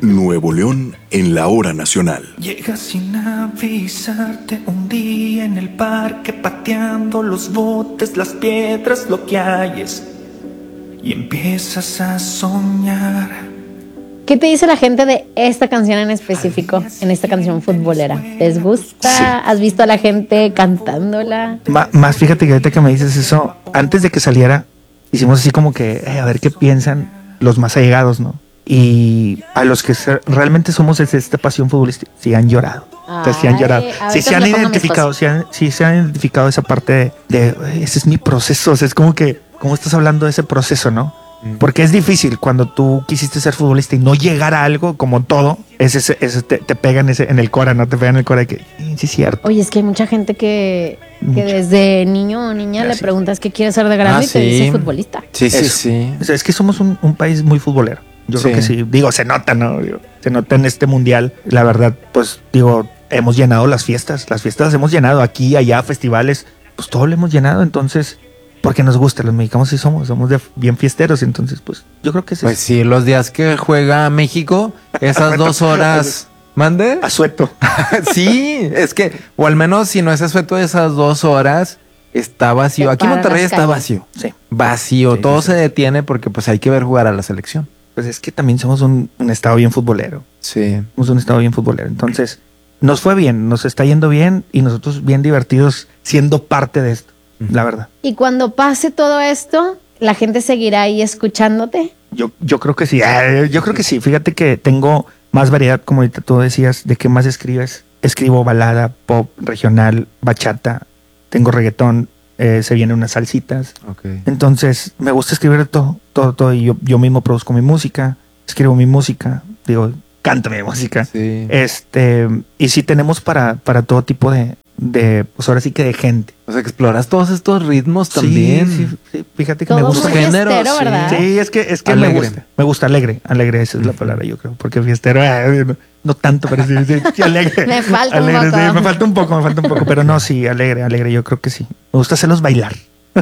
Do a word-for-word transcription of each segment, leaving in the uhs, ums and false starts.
Nuevo León en la hora nacional. Llega sin avisarte un día en el parque, pateando los botes, las piedras, lo que hay es, y empiezas a soñar. ¿Qué te dice la gente de esta canción en específico, en esta canción futbolera? ¿Les gusta? Sí. ¿Has visto a la gente cantándola? Ma- más fíjate que ahorita que me dices eso, antes de que saliera, hicimos así como que, eh, a ver qué piensan los más allegados, ¿no? Y a los que se, realmente somos de esta pasión futbolística, sí han llorado. Ay, o sea, sí han llorado. Sí se han identificado, sí, han, sí se han identificado esa parte de, de, ese es mi proceso. O sea, es como que, ¿cómo estás hablando de ese proceso, no? Porque es difícil cuando tú quisiste ser futbolista y no llegar a algo, como todo, ese, ese, ese te, te pega en, ese, en el cora, ¿no? Te pega en el cora de que, sí, es cierto. Oye, es que hay mucha gente que, que desde niño o niña le preguntas qué quieres ser de grande ah, y te sí. dice futbolista. Sí, sí, Eso. sí. O sea, es que somos un, un país muy futbolero. Yo sí. creo que sí. Digo, se nota, ¿no? Digo, se nota en este mundial. La verdad, pues, digo, hemos llenado las fiestas. Las fiestas las hemos llenado aquí, allá, festivales. Pues todo lo hemos llenado, entonces... Porque nos gusta, los mexicanos sí somos, somos de bien fiesteros, entonces pues yo creo que es Pues eso. sí, los días que juega México, esas dos horas... ¿Mande? Asueto. Sí, es que, o al menos si no es asueto, esas dos horas está vacío. Aquí en Monterrey está vacío. Sí. Vacío, sí, todo sí, se sí. detiene porque pues hay que ver jugar a la selección. Pues es que también somos un, un estado bien futbolero. Sí. Somos un estado bien futbolero, entonces nos fue bien, nos está yendo bien y nosotros bien divertidos siendo parte de esto. La verdad. Y cuando pase todo esto, ¿la gente seguirá ahí escuchándote? Yo, yo creo que sí, yo creo que sí. Fíjate que tengo más variedad, como ahorita tú decías, de qué más escribes. Escribo balada, pop, regional, bachata, tengo reggaetón, eh, se vienen unas salsitas. Okay. Entonces, me gusta escribir de todo, todo, todo. Y yo, yo mismo produzco mi música, escribo mi música, digo, canto mi música. Sí. Este, y sí tenemos para, para todo tipo de... de, pues ahora sí que de gente. O sea, que exploras todos estos ritmos también. Sí, sí, sí. Fíjate que todo me gusta. muy género, fiestero, sí. ¿verdad? Sí, es que, es que Alegre. me gusta. Me gusta alegre. Alegre, esa es la palabra, yo creo. Porque fiestero, eh, no, no tanto, pero sí, sí, sí alegre. Me falta alegre, un poco. Sí, me falta un poco, me falta un poco. Pero no, sí, alegre, alegre, yo creo que sí. Me gusta hacerlos bailar.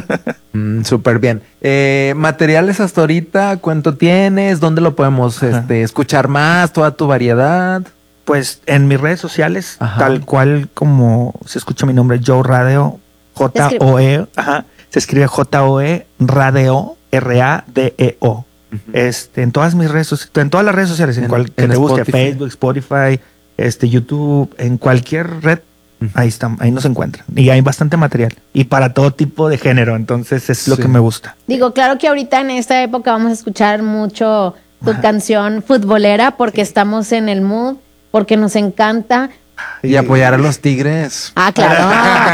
Mm, súper bien. Eh, materiales hasta ahorita, ¿cuánto tienes? ¿Dónde lo podemos este, escuchar más? ¿Toda tu variedad? Pues en mis redes sociales, Ajá. tal cual como se escucha mi nombre, Joe Radio, J O E, ajá, se escribe J O E, Radio, R A D E O. Uh-huh. Este, en todas mis redes sociales, en todas las redes sociales, en, en cual que te guste, Facebook, Spotify, este, YouTube, en cualquier red, uh-huh. ahí están, ahí nos encuentran. Y hay bastante material. Y para todo tipo de género, entonces es sí. lo que me gusta. Digo, claro que ahorita en esta época vamos a escuchar mucho tu ajá. canción futbolera porque estamos en el mood. Porque nos encanta. Y apoyar a los Tigres. Ah, claro.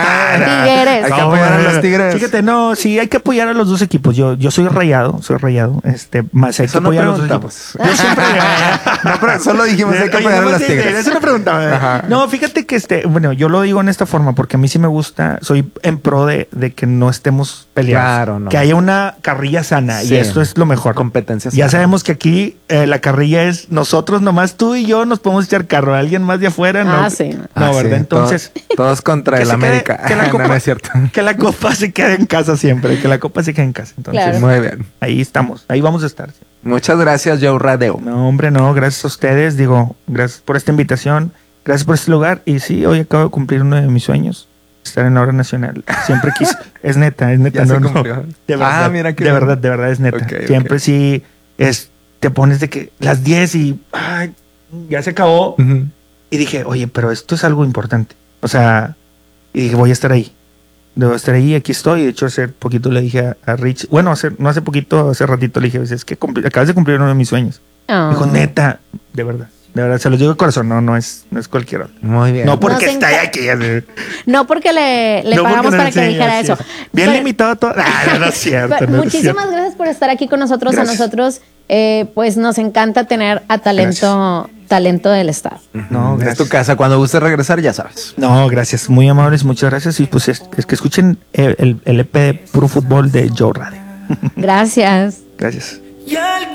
Tigres. Hay que apoyar a los Tigres. Fíjate, no, sí, hay que apoyar a los dos equipos. Yo, yo soy rayado, soy rayado. Este, más hay eso que apoyar no a los dos equipos. Yo siempre, no, pero solo dijimos hay que apoyar a los Tigres. Eso me preguntaba. No, fíjate que este, bueno, yo lo digo en esta forma porque a mí sí me gusta, soy en pro de, de que no estemos peleados. Claro, no. Que haya una carrilla sana sí. y esto es lo mejor. Competencia sana. Ya sabemos que aquí eh, la carrilla es nosotros, nomás tú y yo nos podemos echar carro. Alguien más de afuera, no. Ah, sí. No, ah, ¿verdad? Sí. Entonces. Todos, todos contra el América. Quede, que, la copa, no, no es cierto. que la copa se quede en casa siempre. Que la copa se quede en casa. Entonces, claro. Muy bien. Ahí estamos. Ahí vamos a estar. Muchas gracias, Joe Radio. No, hombre, no. Gracias a ustedes. Digo, gracias por esta invitación. Gracias por este lugar. Y sí, hoy acabo de cumplir uno de mis sueños. Estar en la hora nacional. Siempre quise. Es neta, es neta. Ya no, se no. cumplió. De verdad. Ah, mira que De verdad, de verdad es neta. Okay, siempre okay. sí es. Te pones de que las diez y. Ay, ya se acabó. Uh-huh. Y dije, oye, pero esto es algo importante. O sea, y dije, voy a estar ahí. Debo estar ahí, aquí estoy. De hecho, hace poquito le dije a, a Rich, bueno, hace, no hace poquito, hace ratito le dije, es que cumpli, acabas de cumplir uno de mis sueños. Oh. Dijo, neta, de verdad, de verdad, se los digo de corazón, no, no es, no es cualquier otro. Muy bien. No porque está enca- aquí. Así. No porque le, le no pagamos porque para que sí, dijera eso. Bien pero, limitado todo. Ah, no es cierto. Pero, no muchísimas es cierto. gracias por estar aquí con nosotros. Gracias. A nosotros, eh, pues nos encanta tener a talento. Gracias. Talento del estado. No, gracias. Es tu casa. Cuando gustes regresar, ya sabes. No, gracias. Muy amables. Muchas gracias. Y pues es, es que escuchen el, el, el E P de Puro Fútbol de Joe Radio. Gracias. Gracias. Y al